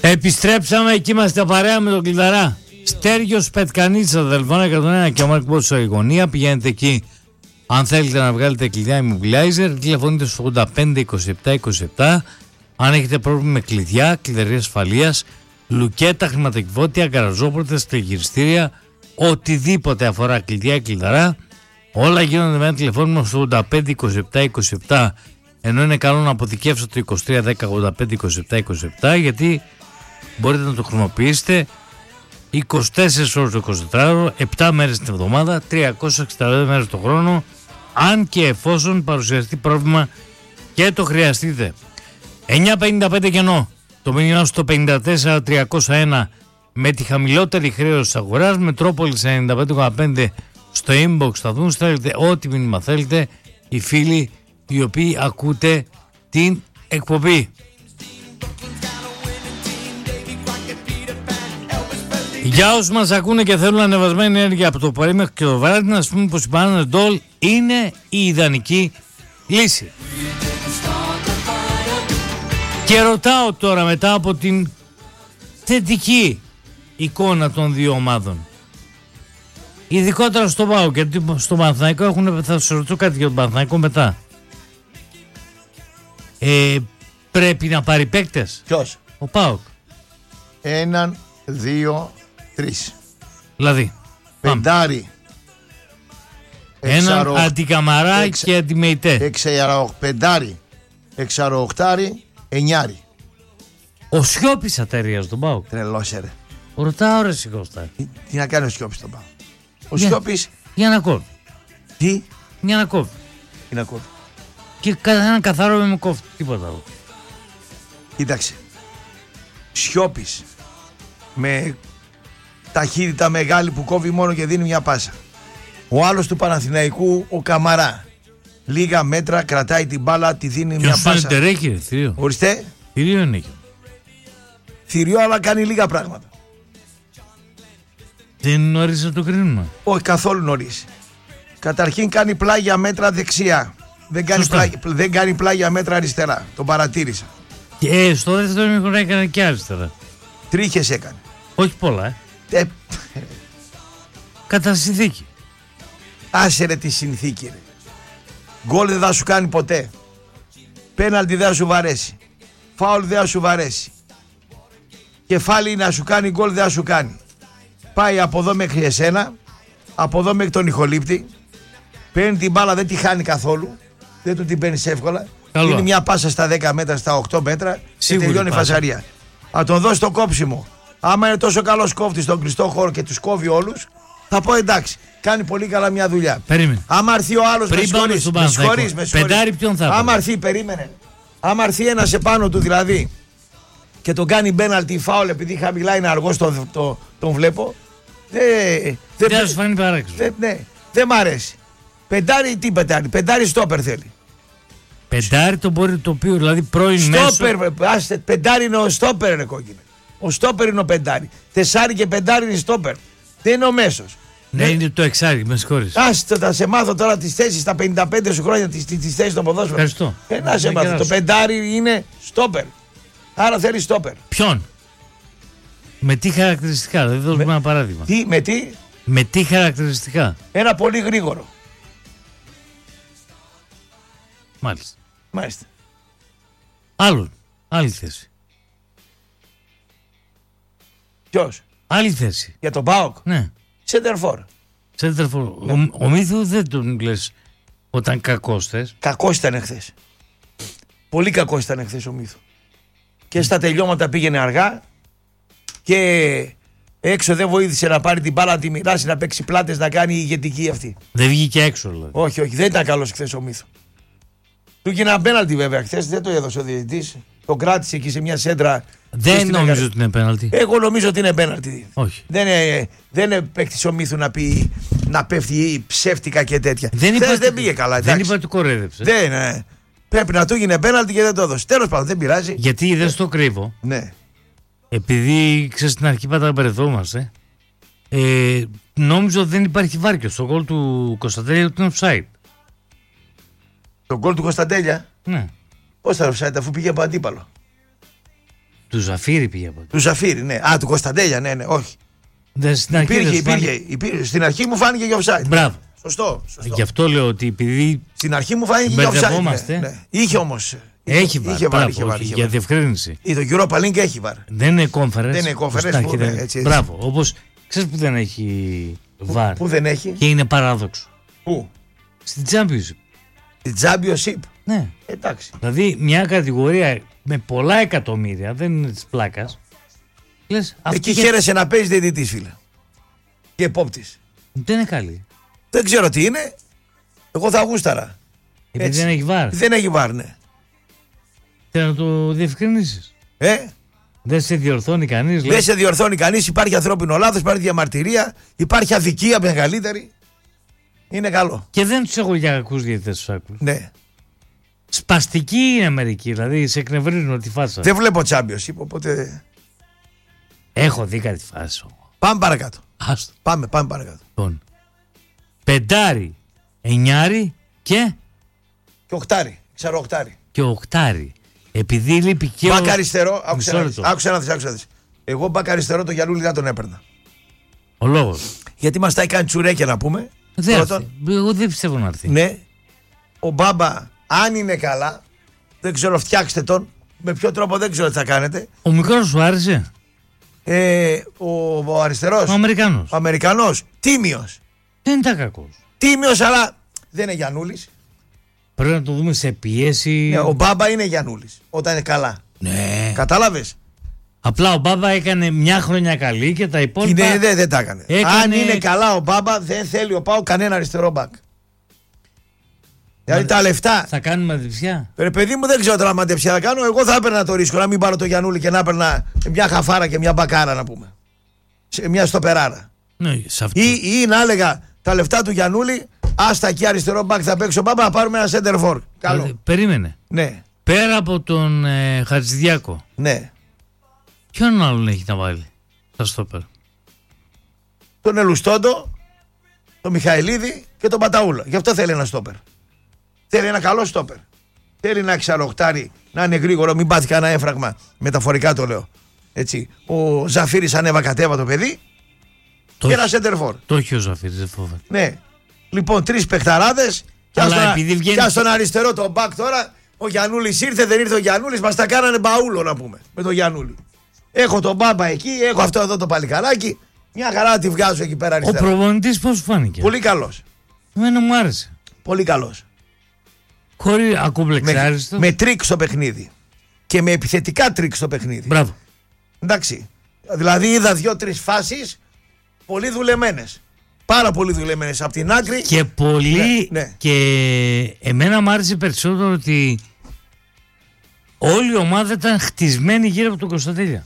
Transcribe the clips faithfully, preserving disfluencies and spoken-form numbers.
Επιστρέψαμε και είμαστε παρέα με τον Κλειδαρά. Στέργιος Πετκανίτσα, τηλεφώνα εκατόν ένα και ο Μάρκ Πότσο η γωνία. Πηγαίνετε εκεί αν θέλετε να βγάλετε κλειδιά immobilizer. Τηλεφωνείτε στο ογδόντα πέντε είκοσι επτά είκοσι επτά. Αν έχετε πρόβλημα με κλειδιά, κλειδαρία ασφαλείας, λουκέτα, χρηματοκιβώτια, γκαραζόπορτες, τηλεγυριστήρια, οτιδήποτε αφορά κλειδιά ή κλειδαρά, όλα γίνονται με ένα τηλεφώνημα στο ογδόντα πέντε είκοσι επτά είκοσι επτά. Ενώ είναι καλό να αποθηκεύσετε το είκοσι τρία δέκα ογδόντα πέντε είκοσι επτά είκοσι επτά, γιατί μπορείτε να το χρησιμοποιήσετε είκοσι τέσσερις ώρες το εικοσιτετράωρο, επτά μέρες την εβδομάδα, τριακόσιες εξήντα πέντε μέρες το χρόνο, αν και εφόσον παρουσιαστεί πρόβλημα και το χρειαστείτε. εννιά πενήντα πέντε κενό, το μήνυμα στο πενήντα τέσσερα τριακόσια ένα με τη χαμηλότερη χρέωση της αγοράς, Μετρόπολης ενενήντα πέντε κόμμα πέντε στο inbox θα δουν, στέλνετε ό,τι μήνυμα θέλετε οι φίλοι οι οποίοι ακούτε την εκπομπή. Για όσους μας ακούνε και θέλουν ανεβασμένη ενέργεια από το πρωί μέχρι και το βράδυ, να πούμε πως η Panadol είναι η ιδανική λύση. Και ρωτάω τώρα, μετά από την θετική εικόνα των δύο ομάδων, ειδικότερα στο ΠΑΟΚ, γιατί στο Παναθηναϊκό έχουν, θα σας ρωτήσω κάτι για τον Παναθηναϊκό μετά. Ε, πρέπει να πάρει παίκτες. Ποιος? Ο ΠΑΟΚ. Έναν, δύο, τρεις. Δηλαδή Πεντάρι. έναν εξαρο... αντικαμαρά εξ... και αντιμεϊτέ. Εξαρο... Πεντάρι. Εξαροοχτάρι. Εννιάρι. Ο Σιώπης ατέριαζε τον ΠΑΟΚ. Τρελός ρε. Ρωτάω ρε Σικώστα. Τι, τι να κάνει ο Σιώπης τον ΠΑΟΚ? Ο για, Σιώπης. Για να κόβει. Τι? Για να κόβει. Τι να κόβει. Και έναν καθαρό με κόφτη. Τίποτα άλλο. Κοίταξε. Σιώπης με ταχύτητα μεγάλη που κόβει μόνο και δίνει μια πάσα. Ο άλλος του Παναθηναϊκού, ο Καμαρά, λίγα μέτρα κρατάει την μπάλα, τη δίνει και μια πάσα. Και ο ρε θείο. Ορίστε. Θηρίο είναι. Θηριό, αλλά κάνει λίγα πράγματα. Δεν είναι νωρίς να το κρίνουμε. Όχι καθόλου νωρίς. Καταρχήν κάνει πλάγια μέτρα δεξιά. Δεν κάνει, πλάγια, δεν κάνει πλάγια μέτρα αριστερά. Τον παρατήρησα. Και ε, στο δεύτερο μικρό έκανε και αριστερά. Τρίχες έκανε. Όχι πολλά, ε. ε Κατά συνθήκη. Άσε ρε τη συνθήκη ρε. Γκολ δεν θα σου κάνει ποτέ. Πέναλτι δεν θα σου βαρέσει. Φάουλ δεν θα σου βαρέσει. Κεφάλι να σου κάνει γκολ δεν θα σου κάνει. Πάει από εδώ μέχρι εσένα, από εδώ μέχρι τον ηχολήπτη. Παίρνει την μπάλα, δεν τη χάνει καθόλου. Δεν του την παίρνει εύκολα. Είναι μια πάσα στα δέκα μέτρα, στα οκτώ μέτρα. Σίγουρη και τελειώνει η φασαρία. Θα τον δώσει το κόψιμο. Άμα είναι τόσο καλός κόφτης στον κλειστό χώρο και τους κόβει όλους, θα πω εντάξει. Κάνει πολύ καλά μια δουλειά. Περίμενε. Άμα έρθει ο άλλος, με συγχωρείς, με συγχωρείς, με Πεντάρι ποιον θα Άμα έρθει, περίμενε. Άμα έρθει ένας επάνω του δηλαδή και τον κάνει μπέναλτι φάουλ επειδή χαμηλά είναι αργός, τον, το, τον βλέπω. Δεν δε, δε, σου φάνει παράξενο. Δεν ναι, δε μ' αρέσει. Πεντάρι, τι πεντάρι, πεντάρι στόπερ θέλει. Πεντάρι το μπορεί το οποίο, δηλαδή πρώην μέσο. Στόπερ, άστε, πεντάρι είναι ο στόπερ, είναι κόκκινο. Ο στόπερ είναι ο πεντάρι. Τεσάρι και πεντάρι είναι στόπερ. Δεν είναι ο μέσος. Ναι, ναι, είναι το εξάρι, με συγχωρείς. Άστε, θα σε μάθω τώρα τις θέσεις στα πενήντα πέντε σου χρόνια, τις, τις θέσεις των ποδόσφαιρων. Ευχαριστώ. Ε, να σε μάθω. Το πεντάρι είναι στόπερ. Άρα θέλει στόπερ. Ποιον? Με τι χαρακτηριστικά, δεν δώσουμε με, ένα παράδειγμα. Τι, με τι? Με τι χαρακτηριστικά? Ένα πολύ γρήγορο. Μάλιστα. Μάλιστα. Άλλον. Άλλη θέση. Ποιος? Άλλη θέση. Για τον ΠΑΟΚ? Ναι. Σέντερφορ. Σέντερφορ. Ναι. Ο, ο Μίθου δεν τον λες όταν κακός θες. Κακός ήταν χθες. Πολύ κακός ήταν χθες ο Μίθου. Και στα τελειώματα πήγαινε αργά και έξω δεν βοήθησε να πάρει την μπάλα, να τη μοιράσει, να παίξει πλάτες, να κάνει η ηγετική αυτή. Δεν βγήκε έξω δηλαδή. Όχι, όχι, δεν ήταν καλός χθες ο Μίθου. Του είχε ένα πέναλτι βέβαια χθες, δεν το έδωσε ο διαιτητής. Τον κράτησε εκεί σε μια σέντρα. Δεν νομίζω αγα... ότι είναι πέναλτι. Εγώ νομίζω ότι είναι πέναλτι. Όχι. Δεν είναι, δεν είναι παίκτης ο Μίθου να, πει, να πέφτει ψεύτικα και τέτοια. Δεν, Θες, είπα, δεν πήγε καλά. Εντάξει. Δεν είπα ότι κορέδεψε. Δεν, ναι. Πρέπει να του γίνει πέναλτι και δεν το έδωσε. Τέλος πάντων, δεν πειράζει. Γιατί δεν στο κρύβω. Ναι. Επειδή ξέρεις στην αρχή πάντα μπερδευόμαστε. Ε, νόμιζα ότι δεν υπάρχει βάρκιο στο γκολ του Κωνσταντέλια ότι είναι offside. Το γκολ του Κωνσταντέλια. Ναι. Πώς θα offside αφού πήγε από αντίπαλο? Του Ζαφύρι πήγε από εκεί. Του Ζαφύρι, ναι. Α, του Κωνσταντέλια, ναι, ναι, όχι. Δεν, στην αρχή Υπήρχε, δεν υπήρχε, φάνηκε... υπήρχε. Στην αρχή μου φάνηκε για offside. Μπράβο. Σωστό, σωστό. Γι' αυτό λέω ότι επειδή. Στην αρχή μου φάνηκε για offside. Ναι, ναι. Είχε όμως. Έχει βάρ. Είχε βάρ, είχε βάρ, για διευκρίνηση. Ή το Europa Link έχει βάρ. Δεν είναι conference. Δεν είναι conference. Που, ναι, έτσι, έτσι. Μπράβο. Όπως ξέρεις που δεν έχει βάρ. Πού δεν έχει. Και είναι παράδοξο. Πού. Στην Championship. Στην Championship. Ναι. Εντάξει. Δηλαδή μια κατηγορία με πολλά εκατομμύρια, δεν είναι της πλάκας. Λες, εκεί και... χαίρεσαι να παίζει διαιτητής, φίλε. Και επόπτης. Δεν είναι καλή. Δεν ξέρω τι είναι. Εγώ θα γούσταρα. Επειδή δεν έχει βάρ. Δεν έχει βάρ, ναι. Θέλω να το διευκρινίσεις. Ε? Δεν σε διορθώνει κανείς. Δεν σε διορθώνει κανείς. Υπάρχει ανθρώπινο λάθος, υπάρχει διαμαρτυρία, υπάρχει αδικία μεγαλύτερη. Είναι καλό. Και δεν τους έχω για κακούς διαιτητές τους Άκλους. Ναι. Σπαστική είναι μερικοί, δηλαδή σε εκνευρίζουν τη φάση. Δεν βλέπω Championship, οπότε. Έχω δει κάτι φάση. Πάμε παρακάτω. Άστο. Πάμε, πάμε παρακάτω. Λοιπόν, πεντάρι, εννιάρι και. Και οχτάρι. Ξέρω οχτάρι. Και οχτάρι. Επειδή λείπει και. Μπακ αριστερό. Άκουσα να δεις. Άκουσα να δεις. Εγώ μπακ αριστερό το Γιαννούλη δεν τον έπαιρνα. Ο λόγος. Γιατί μας τα έκανε τσουρέκια να πούμε. Δεν έρθει. Εγώ δεν πιστεύω να έρθει. Ναι. Ο Μπάμπα, αν είναι καλά, δεν ξέρω, φτιάξτε τον. Με ποιο τρόπο δεν ξέρω τι θα κάνετε. Ο μικρός σου άρεσε. Ε, ο, ο αριστερός. Ο Αμερικανός. Ο Αμερικανός. Τίμιος. Δεν ήταν κακός. Τίμιος, αλλά δεν είναι Γιαννούλης. Πρέπει να το δούμε σε πίεση. Ναι, ο Μπάμπα είναι Γιαννούλης. Όταν είναι καλά. Ναι. Κατάλαβες. Απλά ο Μπάμπα έκανε μια χρονιά καλή και τα υπόλοιπα. Ναι, δεν, δεν τα έκανε. έκανε. Αν είναι καλά ο Μπάμπα, δεν θέλει ο Πάο κανένα αριστερό μπακ. Δηλαδή τα λεφτά. Θα κάνουμε μαντεψιά. Ρε παιδί μου, δεν ξέρω τώρα μαντεψιά θα κάνω. Εγώ θα έπαιρνα το ρίσκο να μην πάρω το Γιαννούλη και να έπαιρνα μια χαφάρα και μια μπακάρα να πούμε. Σε μια στοπεράρα. Ναι, σε αυτό. Ή, ή να έλεγα τα λεφτά του Γιαννούλη, άστα εκεί αριστερό μπακ θα παίξει ο Μπάμπα να πάρουμε ένα center for. Καλό. Ε, περίμενε. Ναι. Πέρα από τον ε, Χατζηδιάκο. Ναι. Ποιον άλλον έχει να βάλει στα στόπερ. Τον Ελουστόντο, τον Μιχαηλίδη και τον Παταούλα. Γι' αυτό θέλει ένα στόπερ. Θέλει ένα καλό στόπερ. Θέλει ένα εξαροχτάρι, να είναι γρήγορο, μην πάθει κανένα έφραγμα. Μεταφορικά το λέω. Έτσι. Ο Ζαφύρης ανέβα κατέβα το παιδί. Το και έχει, ένα σέντερφορ. Το έχει ο Ζαφύρης, δεν φοβάται. Ναι. Λοιπόν, τρεις παιχταράδες. Και βγαίνει... στον αριστερό το μπακ τώρα. Ο Γιαννούλης ήρθε, δεν ήρθε ο Γιαννούλης. Μας τα κάνανε μπαούλο να πούμε. Με τον Γιαννούλη. Έχω τον Μπάμπα εκεί, έχω αυτό εδώ το παλικαράκι. Μια χαρά τη βγάζω εκεί πέρα αριστερά. Ο προπονητής πώς φάνηκε. Πολύ καλός. Εμένα μου άρεσε. Πολύ καλός. Χωρίς ακουμπλεξάριστο. Με, με τρίκ στο παιχνίδι. Και με επιθετικά τρίκ στο παιχνίδι. Μπράβο. Εντάξει. Δηλαδή είδα δύο-τρεις φάσεις πολύ δουλεμένες. Πάρα πολύ δουλεμένες από την άκρη. Και πολύ. Ναι, ναι. Και εμένα μου άρεσε περισσότερο ότι όλη η ομάδα ήταν χτισμένη γύρω από τον Κωνσταντέλια.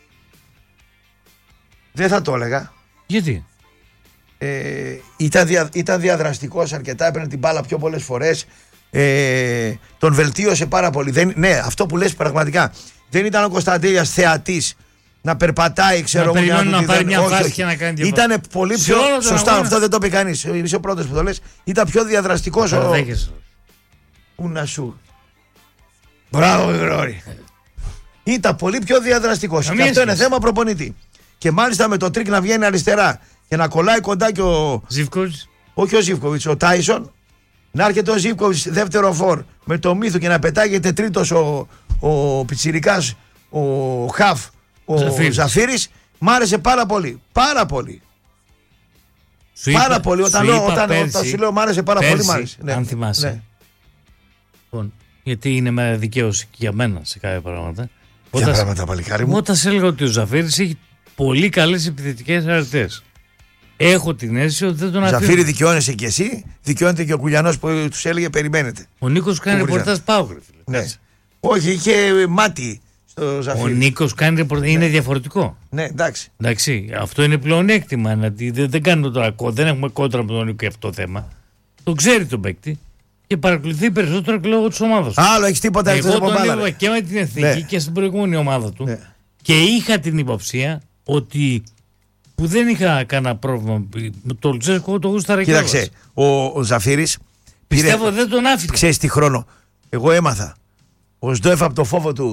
Δεν θα το έλεγα. Γιατί? Ε, ήταν, δια, ήταν διαδραστικός αρκετά, έπαιρνε την μπάλα πιο πολλές φορές. Ε, τον βελτίωσε πάρα πολύ. Δεν, ναι, αυτό που λες πραγματικά. Δεν ήταν ο Κωνσταντέλιας θεατής να περπατάει, ξέρω εγώ, να, να, να πάρει μια φάση και να κάνει διαφορά. Ήταν πολύ πιο. Σωστά, αγώνα. Αυτό δεν το είπε κανείς. Είσαι ο πρώτος που το λες. Ήταν πιο διαδραστικός ο. Πού να σου. Μπράβο, Γρηγόρη. Ήταν πολύ πιο διαδραστικός. Και αυτό είναι θέμα προπονητή. Και μάλιστα με το τρίκ να βγαίνει αριστερά και να κολλάει κοντά και ο. Ζίβκοβιτς. Όχι ο Ζίβκοβιτς, ο Τάισον. Να έρχεται ο Ζίβκοβιτς δεύτερο φορ με το Μύθο και να πετάγεται τρίτος ο, ο Πιτσιρικάς, ο Χαφ, ο Ζαφύρης. Ζαφύρης. Μ' άρεσε πάρα πολύ. Πάρα πολύ. Σου πάρα είπα, πολύ. Όταν, λέω, όταν, πέρσι, όταν σου λέω μ' άρεσε πάρα πέρσι, πολύ. Μ' άρεσε. Ναι. Αν θυμάσαι. Ναι. Λοιπόν, γιατί είναι με δικαίωση για μένα σε κάποια πράγματα. Ποια πράγματα, παλικάρι μου. Όταν σε έλεγα ότι ο Ζαφύρης έχει πολύ καλές επιθετικές αρετές. Έχω την αίσθηση ότι δεν τον αφήνω. Ζαφύρη, δικαιώνεσαι και εσύ, δικαιώνεται και ο Κουλιανός που τους έλεγε περιμένετε. Ο Νίκος κάνει ρεπορτάζ Πάουκ. Ναι. Όχι, είχε μάτι στο Ζαφύρη. Ο Νίκος κάνει ρεπορτάζ, είναι ναι. διαφορετικό. Ναι, εντάξει. εντάξει. Αυτό είναι πλεονέκτημα. Δεν, δεν, κάνουμε τώρα, δεν έχουμε κόντρα με τον Νίκο για αυτό το θέμα. Το ξέρει τον παίκτη και παρακολουθεί περισσότερο και λόγω της ομάδας του. Άλλο, έχεις τίποτα εκτός από μπάλα. Εγώ τον είδα και με την εθνική ναι. και στην προηγούμενη ομάδα του ναι. και είχα την υποψία ότι. Που δεν είχα κανένα πρόβλημα με το Λουτσέσκο, το γούσταρα και κοίταξε, ο, ο Ζαφύρης πιστεύω πήρε, δεν τον άφησε. Ξέρεις τι χρόνο. Εγώ έμαθα. Ο Σντόεφ από το φόβο του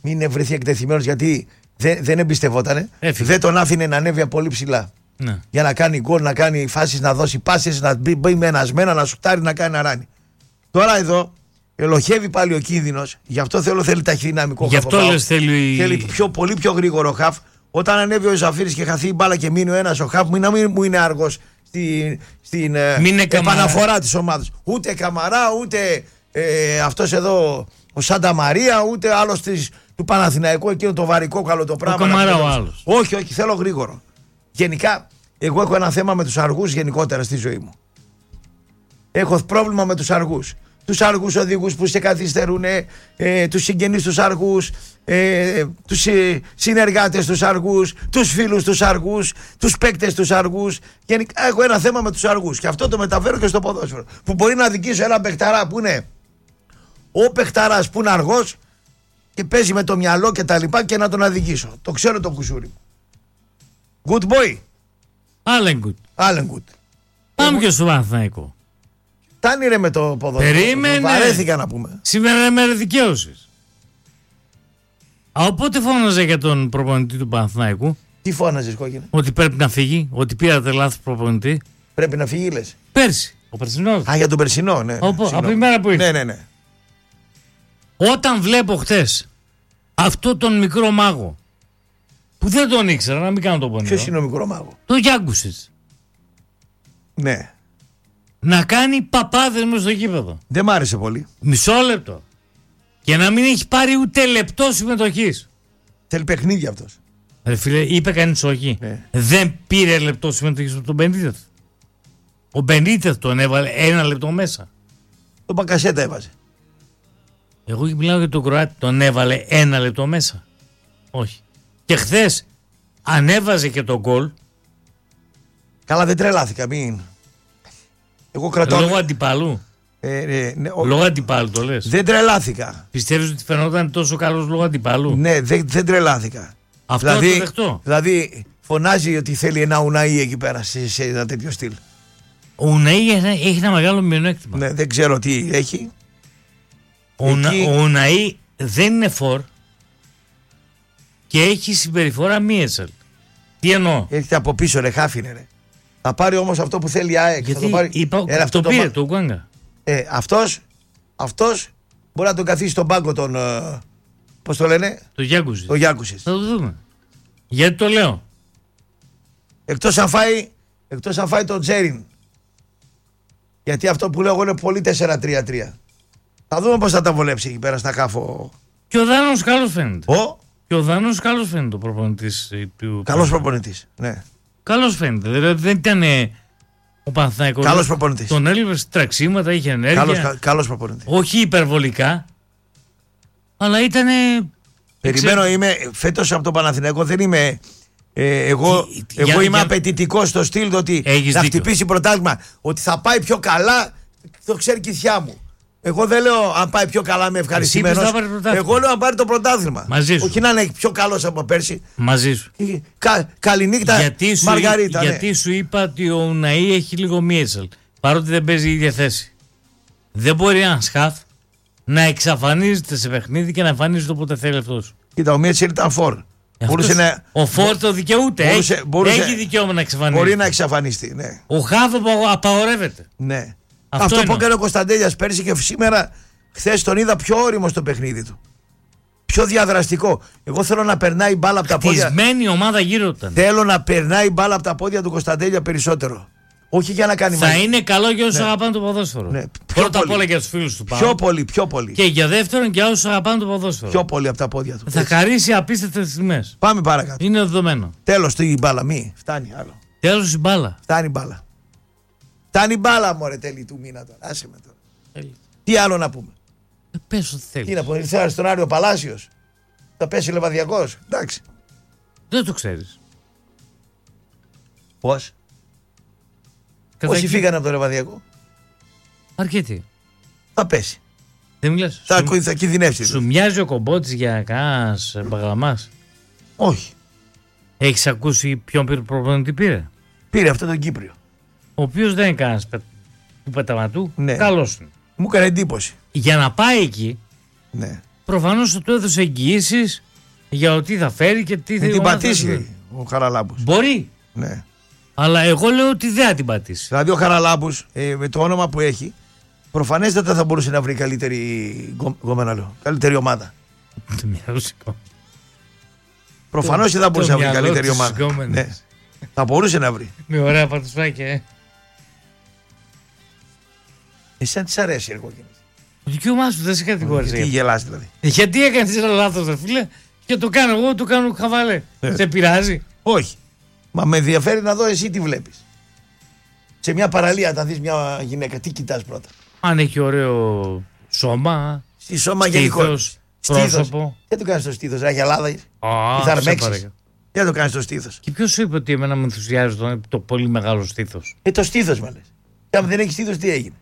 μην βρεθεί εκτεθειμένος, γιατί δεν, δεν εμπιστευότανε. Έφυγε. Δεν τον άφηνε να ανέβει πολύ ψηλά. Ναι. Για να κάνει γκολ, να κάνει φάσεις, να δώσει πάσες, να μπει, μπει με ενασμένα, να σουτάρει, να κάνει να ράνει. Τώρα εδώ ελοχεύει πάλι ο κίνδυνος. Γι' αυτό θέλω θέλει ταχυδυναμικό. Γι' αυτό λες θέλει. Θέλει πιο, πολύ πιο γρήγορο χαφ. Όταν ανέβει ο Ζαφύρης και χαθεί η μπάλα και μείνει ο ένας ο χαφ, μην, μην μου είναι αργός στην, στην ε, επαναφορά της ομάδας. Ούτε Καμαρά, ούτε ε, αυτός εδώ ο Σάντα Μαρία, ούτε άλλος της, του Παναθηναϊκού, εκείνο το βαρικό καλό το πράγμα. Ο Καμαρά ο άλλος. Όχι, όχι, θέλω γρήγορο. Γενικά, εγώ έχω ένα θέμα με τους αργούς γενικότερα στη ζωή μου. Έχω πρόβλημα με τους αργούς. Τους αργούς οδηγούς που σε καθυστερούν, ε, τους συγγενείς τους αργούς, ε, τους ε, συνεργάτες τους αργούς, τους φίλους τους αργούς, τους παίκτες τους αργούς. Γενικά έχω ένα θέμα με τους αργούς και αυτό το μεταφέρω και στο ποδόσφαιρο. Που μπορεί να δικήσω ένα παιχταρά που είναι ο παιχταράς που είναι αργός και παίζει με το μυαλό και τα λοιπά και να τον αδικήσω. Το ξέρω το κουσούρι μου. Good boy. Allen Good. Allen Good. Πάμε και στο Παναθηναϊκό. Φτάνει ρε με το ποδόσφαιρο. Περίμενε. Βαρέθηκα να πούμε. Σήμερα είναι μέρα δικαίωσης. Οπότε φώναζε για τον προπονητή του Παναθηναϊκού. Τι φώναζες κόκκινε? Ότι πρέπει να φύγει, ότι πήρατε λάθος προπονητή. Πρέπει να φύγει λες? Πέρσι, ο περσινός. Α, για τον περσινό, ναι. Οπό, από τη μέρα που ήρθε. Ναι, ναι, ναι. Όταν βλέπω χτες αυτό τον μικρό μάγο που δεν τον ήξερα, να μην κάνω τον πονηρό. Ποιος είναι ο μικρό μάγο? Το Γιάνκουσιτς. Ναι. Να κάνει παπάδες μες στο γήπεδο. Δεν μ' άρεσε πολύ. Μισό λεπτό. Και να μην έχει πάρει ούτε λεπτό συμμετοχής. Θέλει παιχνίδι αυτός. Ρε φίλε, είπε κανείς όχι. Ναι. Δεν πήρε λεπτό συμμετοχής από τον Μπενίτεθ. Ο Μπενίτεθ τον έβαλε ένα λεπτό μέσα. Τον Μπακασέτα έβαζε. Εγώ μιλάω για τον Κροάτι. Τον έβαλε ένα λεπτό μέσα. Όχι. Και χθες ανέβαζε και τον γκολ. Καλά, δεν τρελάθηκα. Μην. Εγώ κρατάω. Λόγω αντιπάλου. Ε, ναι, ναι, ο... Λόγω αντιπάλου το λες. Δεν τρελάθηκα. Πιστεύεις ότι φαινόταν τόσο καλός λόγω αντιπάλου? Ναι, δεν, δεν τρελάθηκα. Αυτό δηλαδή, το δεχτώ. Δηλαδή φωνάζει ότι θέλει ένα Ουναΐ εκεί πέρα σε, σε ένα τέτοιο στυλ. Ο Ουναΐ έχει ένα μεγάλο μειονέκτημα. Ναι, δεν ξέρω τι έχει. Ο, εκεί... ο Ουναΐ δεν είναι φορ και έχει συμπεριφορά Μίετσελ. Τι εννοώ? Έρχεται από πίσω ρε, χάφινε ρε. Θα πάρει όμως αυτό που θέλει η ΑΕΚ. Γιατί θα το πάρει... είπα, ε, αυτό το πήρε το... το Ουγκάγκα. Ε, αυτός, αυτός μπορεί να τον καθίσει στον πάγκο τον, uh, πώς το λένε? Το Γιάνκουσιτς. Το Γιάνκουσιτς. Θα το δούμε. Γιατί το λέω? Εκτός αν φάει, εκτός αν φάει τον Τζέριν. Γιατί αυτό που λέω εγώ είναι πολύ τέσσερα τρία τρία. Θα δούμε πώς θα τα βολέψει εκεί πέρα στα κάφο. Και ο Δάνος καλός φαίνεται. Ο? Και ο Δάνος καλός φαίνεται ο προπονητής του. Καλός προπονητής, ναι. Καλός φαίνεται. Δηλαδή δεν ήταν ο Παναθηναϊκός. Καλός προπονητής. Τον έλειπε τρεξίματα, είχε ενέργεια. Καλός, καλός προπονητής. Όχι υπερβολικά, αλλά ήταν. Περιμένω, ξέρω... είμαι φέτος από τον Παναθηναϊκό, δεν είμαι. Ε, εγώ τι, εγώ για, είμαι για... απαιτητικός στο στυλ ότι Έχεις να δίκιο. χτυπήσει πρωτάθλημα. Ότι θα πάει πιο καλά, το ξέρει και η θιά μου. Εγώ δεν λέω αν πάει πιο καλά με ευχαριστημένος. Εγώ λέω αν πάρει το πρωτάθλημα. Μαζί σου. Όχι να είναι πιο καλός από πέρσι. Μαζί σου. Κα, καληνύχτα, γιατί σου, Μαργαρίτα. Γιατί ναι. σου είπα ότι ο Ουναΐ έχει λίγο Μίετσελ. Παρότι δεν παίζει η ίδια θέση. Δεν μπορεί ένα σκαφ να εξαφανίζεται σε παιχνίδι και να εμφανίζεται όποτε θέλει αυτός. Κοίτα, ο Μίετσελ ήταν φορ. Αυτός, να... Ο φορ το δικαιούται. Μπορούσε, έχει, μπορούσε, έχει δικαίωμα να εξαφανίζεται. Μπορεί να εξαφανιστεί, ναι. Ο Χάβ απαγορεύεται. Ναι. Αυτό, Αυτό που έκανε ο Κωνσταντέλιας πέρσι και σήμερα, χθες τον είδα πιο όριμο στο παιχνίδι του. Πιο διαδραστικό. Εγώ θέλω να περνάει μπάλα από τα πόδια. Χτισμένη ομάδα γύρω του. Θέλω να περνάει μπάλα από τα πόδια του Κωνσταντέλια περισσότερο. Όχι για να κάνει Θα μάγια. είναι καλό για όσους ναι. αγαπάνε το ποδόσφαιρο. Ναι. Πρώτα απ' όλα για τους φίλους του Πιο πολύ, πιο πολύ. Και για δεύτερον για όσους αγαπάνε το ποδόσφαιρο. Πιο πολύ από τα πόδια του. Θα Έτσι. χαρίσει απίστευτες στιγμές. Πάμε παρακάτω. Είναι δεδομένο. Τέλος η μπάλα. Μη. Φτάνει άλλο. Τέλος η μπάλα. Φτάνει μπάλα. Φτάνει μπάλα, μωρέ, τέλη του μήνα τώρα. Άσε με τώρα. Τέλει. Τι άλλο να πούμε? Ε, πες ό,τι θέλεις. Τι να πούμε, ήρθε στον Άριο Παλάσιος. Θα πέσει Λεβαδιακός. Εντάξει. Δεν το ξέρεις. Πώς? Κατά Όσοι εκεί... φύγανε από το Λεβαδιακό. Αρκετοί. Θα πέσει. Δεν μιλάς. Θα, σου... θα κινδυνεύσει. Σου μοιάζει ο Κομπότης για κανένας μπαγλαμάς? Όχι. Έχεις ακούσει ποιον προπονητή πήρε? Πήρε αυτό τον Κύπριο. Ο οποίος δεν είναι κανένας πε... του πεταματού. Ναι. Καλός είναι. Μου έκανε εντύπωση. Για να πάει εκεί ναι. προφανώς θα του έδωσε εγγυήσεις για ότι θα φέρει και τι θα την πατήσει ο Χαραλάμπους. Μπορεί. Ναι. Αλλά εγώ λέω ότι δεν θα την πατήσει. Δηλαδή ο Χαραλάμπους ε, με το όνομα που έχει, προφανέστατα θα μπορούσε να βρει καλύτερη, γκόμενα λέω, καλύτερη ομάδα. Το μυαλό σηκώ. Προφανώς και θα μπορούσε να βρει καλύτερη ομάδα. Ναι. Θα μπορούσε να βρει. Με ωραία πατουσπάκια, ε. Εσένα της αρέσει η εργογένεια. Το δικαίωμά σου δεν σε κατηγορήσει. Γιατί γελάς δηλαδή. Γιατί έκανες ένα λάθος, ρε φίλε, και το κάνω εγώ, το κάνω χαβαλέ. Ναι. Σε πειράζει? Όχι. Μα με ενδιαφέρει να δω εσύ τι βλέπεις. Σε μια παραλία, όταν δεις μια γυναίκα, τι κοιτάς πρώτα? Αν έχει ωραίο σώμα, στη σώμα γενικώ. Πρόσωπο. Δεν το κάνεις το στήθος, ρε αγιαλάδα. Τι θα αρμέξεις. Δεν το κάνεις το στήθος. Και ποιος σου είπε ότι εμένα με ενθουσιάζει το, το πολύ μεγάλο στήθος? Ε, το στήθος μα λες. Και αν δεν έχεις στήθος, τι έγινε?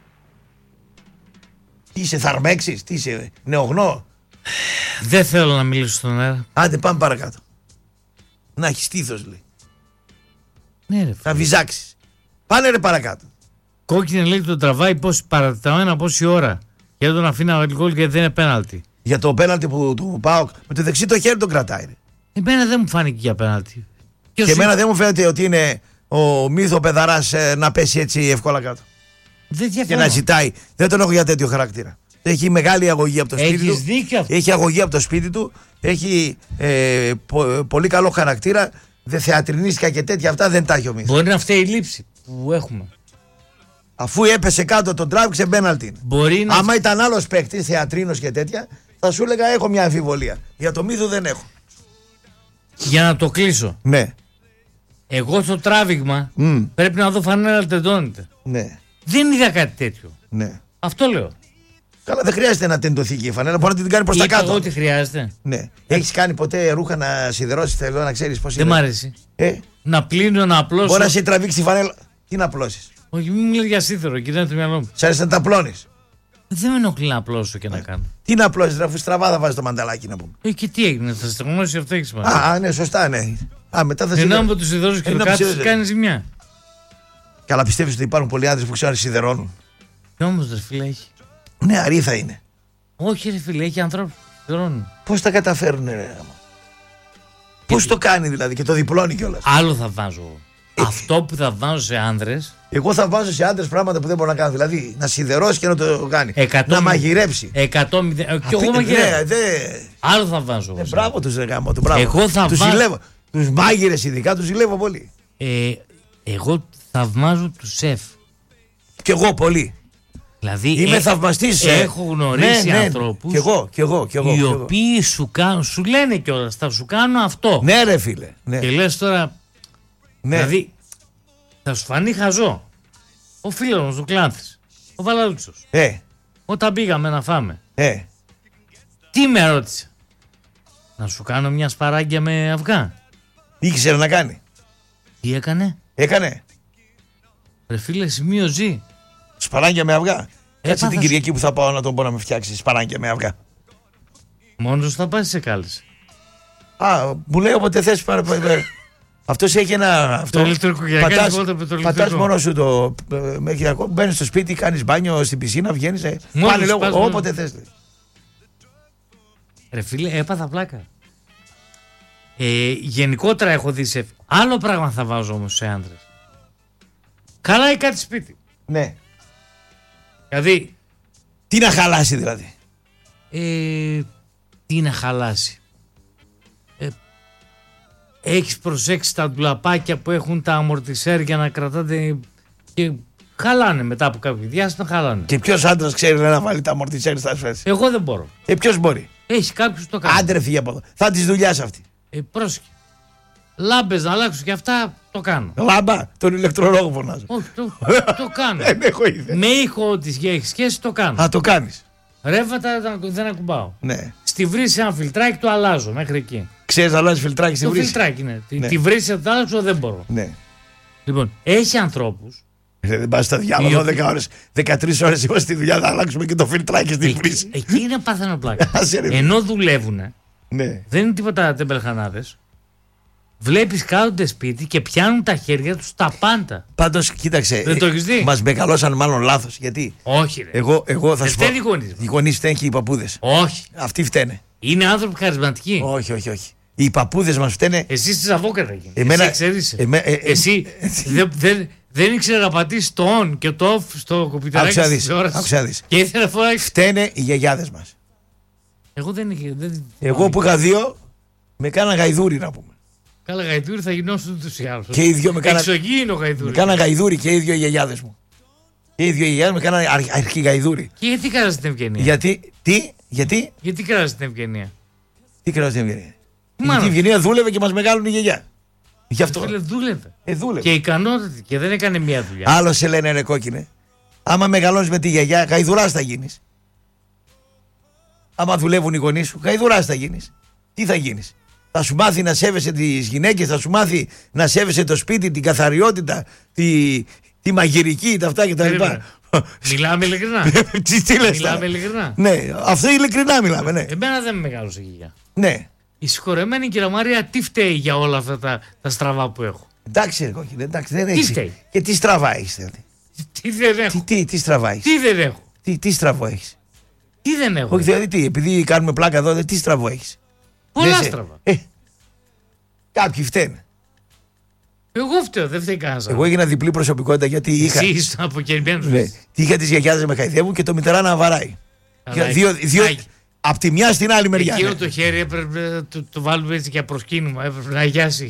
Τι είσαι, θα αρμέξεις, τι είσαι, νεογνώ? Δεν θέλω να μιλήσω στον αέρα. Άντε πάμε παρακάτω. Να έχεις στήθος, λέει. Ναι, ρε, να βυζάξεις. Πάνε ρε παρακάτω. Κόκκινη, λέει, τον τραβάει πόση, παρατεταμένα πόση ώρα. Και δεν τον αφήνει να βάλει γκολ και δεν είναι πέναλτι. Για το πέναλτι που του πάω, με το δεξί το χέρι τον κρατάει. Ρε. Εμένα δεν μου φάνηκε για πέναλτι. Και Ποιος εμένα είναι... δεν μου φαίνεται ότι είναι ο μύθο πεδαράς ε, να πέσει έτσι εύκολα κάτω. Δεν και να ζητάει. Δεν τον έχω για τέτοιο χαρακτήρα. Έχει μεγάλη αγωγή από το σπίτι Έχεις του. Δίκιο. Έχει αγωγή από το σπίτι του. Έχει ε, πο, πολύ καλό χαρακτήρα. Δε θεατρινίστηκα και τέτοια αυτά δεν τα έχει ο μύθος. Μπορεί να φταίει η λήψη που έχουμε. Αφού έπεσε κάτω τον τράβηξε πέναλτι. Μπορεί να... Άμα ήταν άλλος παίκτης, θεατρίνος και τέτοια, θα σου έλεγα έχω μια αμφιβολία. Για το μύθο δεν έχω. Για να το κλείσω. Ναι. Εγώ στο τράβηγμα mm. πρέπει να δω φανέλα τεντώνεται. Ναι. Δεν είδα κάτι τέτοιο. Ναι. Αυτό λέω. Καλά, δεν χρειάζεται να τεντωθεί και η φανέλα. Μπορεί να την κάνει προς τα κάτω. Εγώ ότι χρειάζεται. Ναι. Έχεις κάνει ποτέ ρούχα να σιδερώσεις, θέλω να ξέρεις πώς είναι? Δεν μ' αρέσει. Ε? Να πλύνω, να απλώσω. Μπορεί να σε τραβήξει τη φανέλα. Τι να απλώσεις? Όχι, μην μου λέει για σίδερο, κοιτάει το μυαλό μου. Σ' αρέσει να τα απλώνεις? Δεν με ενοχλεί να απλώσω και να κάνω. Τι να απλώσεις, αφού στραβά θα βάζεις το μανταλάκι να πούμε. Ε, και τι έγινε, θα στεγνώσει αυτό, έχει σημασία. Α, ναι, σωστά, ναι. Α, μετά θα ενώ από του σιδερούς και το κάτω κάνει ζημιά. Καλά, πιστεύεις ότι υπάρχουν πολλοί άντρες που ξέρουν σιδερώνουν? Και όμως ρε φίλε έχει. Ναι, αρίθα είναι. Όχι ρε φίλε, έχει ανθρώπους που σιδερώνουν. Πώς τα καταφέρουν ρε? Πώς το κάνει δηλαδή και το διπλώνει κιόλας? Άλλο θα βάζω. Αυτό που θα βάζω σε άνδρες. Εγώ θα βάζω σε άντρες πράγματα που δεν μπορώ να κάνω. Δηλαδή να σιδερώσει και να το κάνει. εκατό, να μαγειρέψει. εκατό, μηδέν, και εγώ μαγειρεύω. Ναι, δε... Άλλο θα βάζω. Ε, μπράβο τους ρε γάμο. Εγώ θα τους βάζω. Ζηλεύω. Τους μάγειρες ειδικά τους ζηλεύω πολύ. Ε, εγώ θαυμάζω τους σεφ. Κι εγώ πολύ. Δηλαδή είμαι ε, θαυμαστής. Έχω γνωρίσει ναι, ναι, ανθρώπους κι εγώ, κι εγώ, κι εγώ, οι κι οποίοι σου, κάνουν, σου λένε κιόλας, θα σου κάνω αυτό. Ναι ρε φίλε. Ναι. Και λες τώρα, ναι. Δηλαδή θα σου φανεί χαζό. Ο φίλος μας, ο Κλάνθης, ο Βαλαλούτσος. Ε. Όταν πήγαμε να φάμε. Ε. Τι με ρώτησε? Να σου κάνω μια σπαράγγια με αυγά. Ήξερε να κάνει. Τι έκανε? Έκανε. Ρε φίλε, σημείο ζει. Σπαράγγια με αυγά. Κάτσε την σου... Κυριακή που θα πάω να τον μπορώ να με φτιάξει σπαράγγια με αυγά. Μόνος θα πάει σε κάλεσε. Α, μου λέει όποτε θες πάρε. Αυτός έχει ένα. Αυτό. Το ηλεκτρικό για πατάς, το πατάς μόνο σου το μεχιακό, μπαίνεις στο σπίτι, κάνεις μπάνιο στην πισίνα, βγαίνεις. Ε, πάλι λέω όποτε θες. Ρε φίλε, έπαθα πλάκα. Ε, γενικότερα έχω δει σε. Άλλο πράγμα θα βάζω όμως σε άντρες. Καλά ή κάτι σπίτι. Ναι. Δηλαδή. Τι να χαλάσει δηλαδή. Ε, τι να χαλάσει. Ε, έχεις προσέξει τα ντουλαπάκια που έχουν τα αμορτισέρ για να κρατάτε και χαλάνε μετά από κάποιο διάστημα, χαλάνε. Και ποιος άντρας ξέρει να βάλει τα αμορτισέρ στα σφαίρες? Εγώ δεν μπορώ. Ε, ποιος μπορεί? Έχει κάποιος που το κάνει. Άντρε φύγε από εδώ. Θα της δουλειάς αυτή. Ε, πρόσεχε. Λάμπες να αλλάξω και αυτά το κάνω. Λάμπα, τον ηλεκτρολόγο φωνάζω. Όχι, το, το κάνω. Δεν έχω ιδέα. Με ήχο της και έχει σχέση το κάνω. Α, το κάνεις. Ρεύματα δεν ακουμπάω. Ναι. Στη βρύση ένα φιλτράκι το αλλάζω μέχρι εκεί. Ξέρεις να αλλάζεις φιλτράκι στη το βρύση? Φιλτράκι, ναι. Ναι. Τη βρύση το αλλάξω δεν μπορώ. Ναι. Λοιπόν, έχει ανθρώπους. Δεν πας στα διάλογα δώδεκα ώρες, δεκατρείς ώρες είμαστε στη δουλειά, θα αλλάξουμε και το φιλτράκι στη βρύση. Εκεί είναι πάθαινο πλάκα. Ενώ δουλεύουν, ναι. δεν είναι τίποτα τεμπελχανάδες. Βλέπεις κάθονται σπίτι και πιάνουν τα χέρια τους τα πάντα. Πάντως, κοίταξε. Δεν το έχεις δει? Μας μεγαλώσαν μάλλον λάθος. Γιατί. Όχι, ρε. Εγώ, εγώ θα σου πω. Δεν φταίνουν οι γονείς. Οι γονείς φταίνουν και οι παππούδες. Όχι. Αυτοί φταίνε. Είναι άνθρωποι χαρισματικοί. Όχι, όχι, όχι. Οι παππούδες μας φταίνε. Εσύ στη Ζαβόκατα γίνει. Εμένα- Εσύ εξαίρεσαι. εμέ- ε- ε- Εσύ δεν δεν- δεν ήξερε να πατήσει το on και το off στο κομπιουτεράκι Άκουσα να της δεις, τηλεόρασης. άκουσα να δεις. Και ήθελε να φοράει. Φταίνε οι γιαγιάδες μας. Εγώ δεν είχε. Δεν... Εγώ που είχα δύο, με κάναν γαϊδούρι να πούμε. Καλά, γαϊδούρι θα γινώσουν ούτως ή άλλως. Και οι δυο με κάναν- Εξωγήινο Με γαϊδούρι. κάναν γαϊδούρι και οι δύο οι γιαγιάδες μου. Και οι δύο οι γιαγιάδες με κάναν αρχ- αρχηγαϊδούρι. Και γιατί κράζει την ευγενία. Γιατί, τι, γιατί, Γιατί κράζει την ευγενία. τι κρατάς την ευγενία. Μάνα. Γιατί η ευγενία δούλευε και μας μεγάλωνε η γιαγιά. Γι' αυτό. Φίλε, δούλευε. Ε, δούλευε. Και ικανότητα και δεν έκανε μία δουλειά. Άλλο σε λένε ρε κόκκινε. Άμα μεγαλώνεις με τη γιαγιά, γαϊδουράς θα γίνεις. Άμα δουλεύουν οι γονείς σου, γαϊδουράς θα γίνεις. Τι θα γίνεις. Θα σου μάθει να σέβεσαι τις γυναίκες, θα σου μάθει να σέβεσαι το σπίτι, την καθαριότητα, τη, τη μαγειρική, τα αυτά κτλ. Περίμενε. Μιλάμε ειλικρινά. Τι, τι λες Μιλάμε τώρα. ειλικρινά. Ναι, αυτό ειλικρινά μιλάμε, ναι. Εμένα δεν με μεγάλωσε η γιαγιά. Ναι. Η συγχωρεμένη κυρία Μαρία τι φταίει για όλα αυτά τα, τα στραβά που έχω. Εντάξει, ρε κόκκινε, εντάξει, δεν έχεις. φταίει? Και τι στραβά έχεις, δηλαδή. Τι δεν Τι, έχω. τι, τι στραβά έχεις. Τι δεν έχω. Τι, τι στραβό έχεις. Τι δεν έχω. Όχι, δηλαδή τι, επειδή κάνουμε πλάκα εδώ, τι στραβό έχεις. Πολλά Δεν σε- στραβά. Ε, κάποιοι φταίνε. Εγώ φταίω, δεν φταίει κανένα. Εγώ έγινα διπλή προσωπικότητα γιατί είχα. Εσύ είσαι αποκαιρμένο. Ναι, τι είχα τις γιαγιάδες να με χαϊδεύουν και το μητερά να βαράει. Καλά, Δύο, δύο, Άκη. απ' τη μια στην άλλη μεριά. Εκείνο ναι. το χέρι έπρεπε να το, το βάλουμε έτσι για προσκύνημα. Έπρεπε να αγιάσει.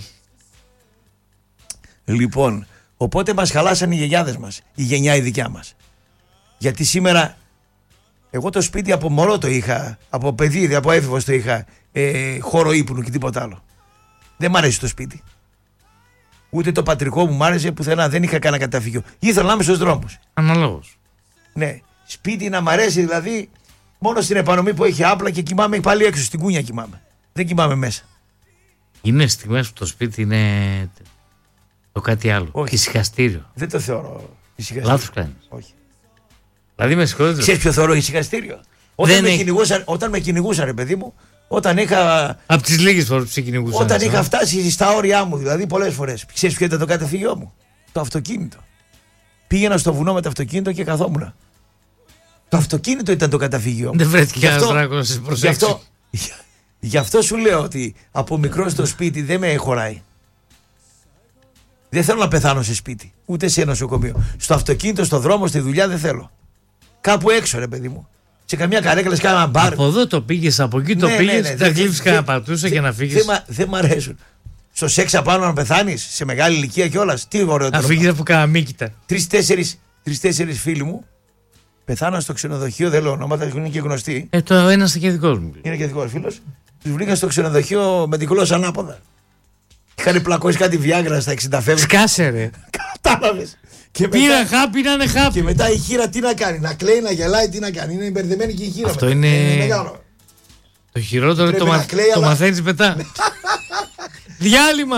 Λοιπόν, οπότε μας χαλάσαν οι γιαγιάδες μας, η γενιά η δικιά μας. Γιατί σήμερα, εγώ το σπίτι από μωρό το είχα, από παιδί, από έφηβος το είχα, ε, χώρο ύπνου και τίποτα άλλο. Δεν μ' αρέσει το σπίτι. Ούτε το πατρικό μου μ' άρεσε πουθενά, δεν είχα κανένα καταφύγιο. Ήθελα να είμαι στους δρόμους. Αναλόγως. Ναι, σπίτι να μ' αρέσει δηλαδή μόνο στην επανομή που έχει άπλα και κοιμάμαι πάλι έξω στην κούνια κοιμάμαι. Δεν κοιμάμαι μέσα. Είναι στιγμές που το σπίτι είναι το κάτι άλλο. Όχι. Ησυχαστήριο. Δεν το θεωρώ ησυχαστήριο. Λάθος κάνεις. Όχι. Δηλαδή με συγχωρείτε. Ξέρεις ποιο θεωρώ ησυχαστήριο. Όταν Δεν με, έχει. κυνηγούσαν, όταν με κυνηγούσαν, ρε παιδί μου, όταν είχα, Από τις λίγες φορές που σε κυνηγούσαν. όταν έτσι, είχα ε. φτάσει στα όρια μου, δηλαδή πολλές φορές. Ξέρεις ποιο ήταν το καταφύγιό μου. Το αυτοκίνητο. Πήγαινα στο βουνό με το αυτοκίνητο και καθόμουν. Το αυτοκίνητο ήταν το καταφύγιό μου. Δεν βρέθηκε Γι' ένας αυτό- δράκος να σε Γι' προσέξει. αυτό, γι' αυτό σου λέω ότι από μικρό στο σπίτι δεν με χωράει. Δεν θέλω να πεθάνω σε σπίτι, ούτε σε νοσοκομείο. Στο αυτοκίνητο, στο δρόμο, στη δουλειά δεν θέλω. Κάπου έξω, ρε παιδί μου. Σε καμιά καρέκλα, σε κάνα μπαρ. Από εδώ το πήγες, από εκεί το Ναι, ναι, πήγες, ναι, τα δεν- γλύψεις δεν- κανένα πατούσα για να Δεν φύγεις. μα- δεν μ' αρέσουν. Στο σεξ απάνω να πεθάνει, σε μεγάλη ηλικία κιόλα. Τι Να ωραιότερο. φύγεις από κανένα μύκητα. Τρεις-τέσσερις φίλοι μου πεθάναν στο ξενοδοχείο, δεν λέω ονόματα, είναι και γνωστοί. Ε, το ένας και δικός μου. Είναι και δικό φίλο. Του βρήκα στο ξενοδοχείο με την γλώσσα ανάποδα. Είχαν πλακώσει κάτι βιάγκρα στα εξήντα φεύγει. Σκάσε ρε. Κατάλαβε. Και Πήρα μετά, χάπι να είναι χάπι. και μετά η χείρα τι να κάνει, να κλαίει, να γελάει, τι να κάνει. Είναι μπερδεμένη και η χείρα. Αυτό μετά. είναι- μεγάλο. Το χειρότερο Πρέπει το, να μα... κλαίει, το αλλά- μαθαίνεις μετά. Διάλειμμα.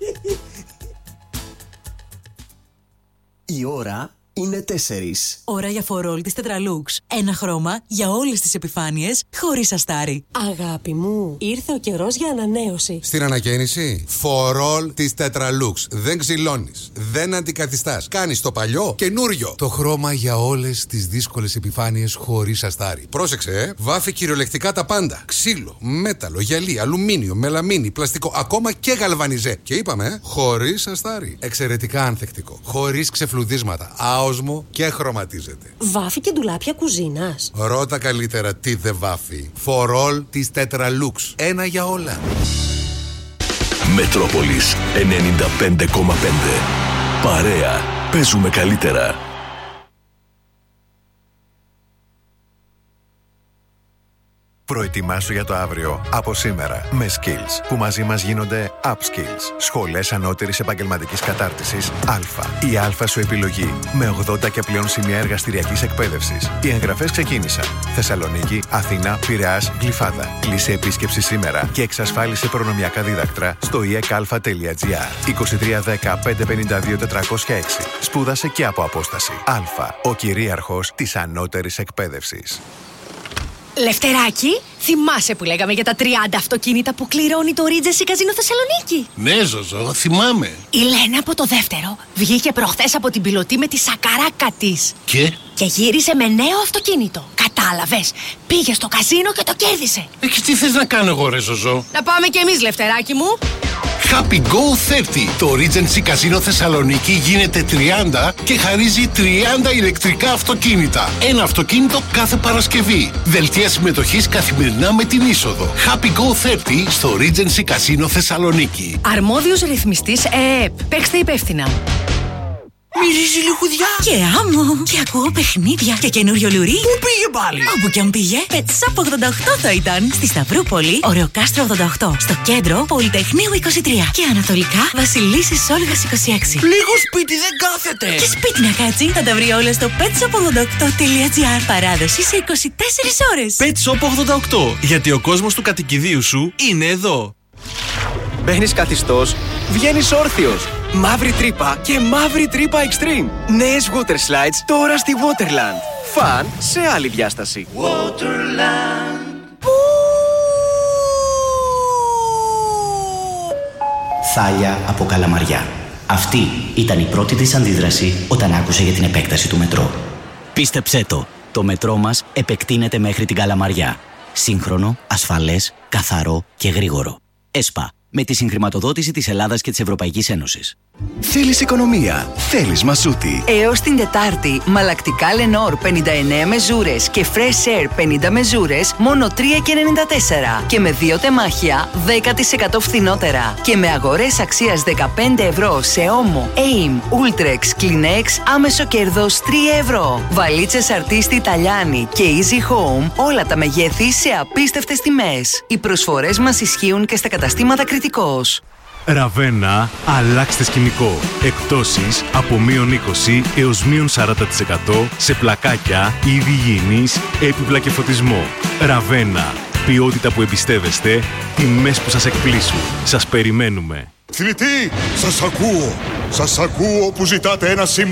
Η ώρα είναι τέσσερις. Ώρα για φορόλ της Τετραλούξ. Ένα χρώμα για όλες τις επιφάνειες, χωρίς αστάρι. Αγάπη μου, ήρθε ο καιρός για ανανέωση. Στην ανακαίνιση, φορόλ της Tetralux. Δεν ξυλώνεις, δεν αντικαθιστάς. Κάνεις το παλιό καινούριο. Το χρώμα για όλες τις δύσκολες επιφάνειες χωρίς αστάρι. Πρόσεξε, ε. Βάφει κυριολεκτικά τα πάντα. Ξύλο, μέταλλο, γυαλί, αλουμίνιο, μελαμίνι, πλαστικό, ακόμα και γαλβανιζέ. Και είπαμε, ε, χωρίς αστάρι. Εξαιρετικά ανθεκτικό. Χωρίς ξεφλουδίσματα. Άοσμο και χρωματίζεται. Βάφει και ντουλάπια κουζίνας. Ρώτα καλύτερα τι δεν βάφει. Φορόλ της Tetralux. Ένα για όλα. Μετρόπολης ενενήντα πέντε κόμμα πέντε. Παρέα. Παίζουμε καλύτερα. Προετοιμάσου για το αύριο από σήμερα με Skills που μαζί μας γίνονται Upskills. Σχολές ανώτερης επαγγελματικής κατάρτισης Α. Η Α σου επιλογή με ογδόντα και πλέον σημεία εργαστηριακής εκπαίδευσης. Οι εγγραφές ξεκίνησαν. Θεσσαλονίκη, Αθήνα, Πειραιάς, Γλυφάδα. Κλείσε επίσκεψη σήμερα και εξασφάλισε προνομιακά δίδακτρα στο ι εκ α τελεία τζι άρ. είκοσι τρία δέκα πεντακόσια πενήντα δύο τετρακόσια έξι. Σπούδασε και από απόσταση. Α. Ο κυρίαρχος της ανώτερης εκπαίδευσης. Λευτεράκι, θυμάσαι που λέγαμε για τα τριάντα αυτοκίνητα που κληρώνει το Regency Casino Θεσσαλονίκη? Ναι, Ζωζό, θυμάμαι. Η Λένα από το δεύτερο βγήκε προχθές από την πιλωτή με τη σακαράκα της. Και? Και γύρισε με νέο αυτοκίνητο. Κατάλαβες, πήγε στο καζίνο και το κέρδισε. Ε, και τι θες να κάνω εγώ, ρε Ζωζό? Να πάμε κι εμείς, Λευτεράκι μου. Happy Go τριάντα. Το Regency Casino Θεσσαλονίκη γίνεται τριάντα και χαρίζει τριάντα ηλεκτρικά αυτοκίνητα. Ένα αυτοκίνητο κάθε Παρασκευή. Δελτία συμμετοχής καθημερινά με την είσοδο. Happy Go τριάντα στο Regency Casino Θεσσαλονίκη. Αρμόδιος ρυθμιστής ΕΕΠ. Παίξτε υπεύθυνα. Μυρίζει λιχουδιά και άμμο. Και ακούω παιχνίδια και καινούριο λουρί. Πού πήγε πάλι? Όπου κι αν πήγε, Petsap ογδόντα οκτώ θα ήταν. Στη Σταυρούπολη, Ωρεοκάστρο ογδόντα οκτώ. Στο κέντρο, Πολυτεχνείου είκοσι τρία. Και ανατολικά, Βασιλίσσης Όλγας είκοσι έξι. Λίγο σπίτι δεν κάθεται. Και σπίτι να κάτσει, θα τα βρει όλα στο petsop ογδόντα οκτώ τελεία τζι άρ. Παράδοση σε είκοσι τέσσερις ώρες. Petsop ογδόντα οκτώ. Γιατί ο κόσμος του κατοικιδίου σου είναι εδώ. Μπαίνεις καθιστός, βγαίνεις όρθιος. Μαύρη τρύπα και μαύρη τρύπα Extreme. Νέες water slides τώρα στη Waterland. Φαν σε άλλη διάσταση. Waterland. Θάλια από Καλαμαριά. Αυτή ήταν η πρώτη της αντίδραση όταν άκουσε για την επέκταση του μετρό. Πίστεψέ το, το μετρό μας επεκτείνεται μέχρι την Καλαμαριά. Σύγχρονο, ασφαλές, καθαρό και γρήγορο. ΕΣΠΑ. Με τη συγχρηματοδότηση της Ελλάδας και της Ευρωπαϊκής Ένωσης. Θέλεις οικονομία, θέλεις μασούτη. Έως την Τετάρτη, μαλακτικά Lenor πενήντα εννέα μεζούρες και Fresh Air πενήντα μεζούρες μόνο τρία και ενενήντα τέσσερα. Και με δύο τεμάχια δέκα τοις εκατό φθηνότερα. Και με αγορές αξίας δεκαπέντε ευρώ σε Omo, Aim, Ultrex, Kleenex, άμεσο κέρδος τρία ευρώ. Βαλίτσες Αρτίστη Ιταλιάνι και Easy Home, όλα τα μεγέθη σε απίστευτες τιμές. Οι προσφορές μας ισχύουν και στα καταστήματα Κρητικός. Ραβένα, αλλάξτε σκηνικό. Εκπτώσεις από μείον είκοσι έως μείον σαράντα τοις εκατό σε πλακάκια, είδη υγιεινής, έπιπλα και φωτισμό. Ραβένα, ποιότητα που εμπιστεύεστε, τιμές που σας εκπλήσουν. Σας περιμένουμε. Θηλυκοί, σας ακούω. Σας ακούω που ζητάτε ένα σήμα